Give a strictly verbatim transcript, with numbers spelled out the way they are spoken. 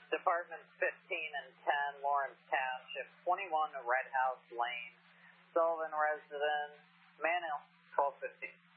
Departments fifteen and ten, Lawrence Township, twenty-one Red House Lane, Sullivan resident, Manil, twelve fifteen.